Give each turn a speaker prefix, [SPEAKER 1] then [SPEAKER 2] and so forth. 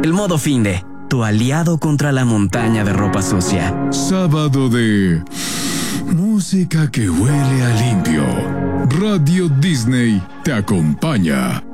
[SPEAKER 1] El modo finde, tu aliado contra la montaña de ropa sucia.
[SPEAKER 2] Sábado de música que huele a limpio. Radio Disney te acompaña.